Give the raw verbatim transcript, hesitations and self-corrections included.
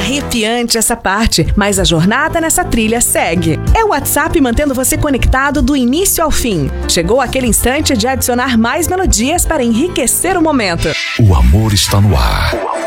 arrepiante essa parte, mas a jornada nessa trilha segue. É o WhatsApp mantendo você conectado do início ao fim. Chegou aquele instante de adicionar mais melodias para enriquecer o momento. O amor está no ar.